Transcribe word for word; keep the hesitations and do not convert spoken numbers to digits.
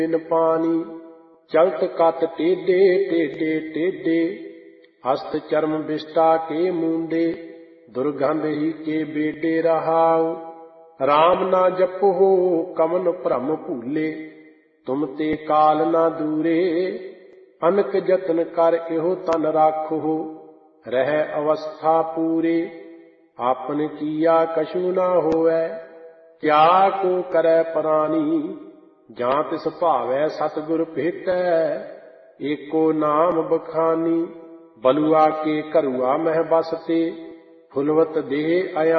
बिन पानी। चलत कत टेढ़े टेढ़े टेढ़े, हस्त चर्म विष्टा के मूंडे। दुर्गंध ही के बेडे रहाओ, राम ना जपो कमन भ्रम भूले। तुम ते काल ना दूरे, अनक जतन कर इहो तन राखो। रह अवस्था पूरे, आपन किया कछु ना होवै। क्या को करे प्राणी, जां तिस भावै सतगुर भेटै। एको नाम बखानी, बलुआ के घरुआ मह बसते। फुलवत देह अया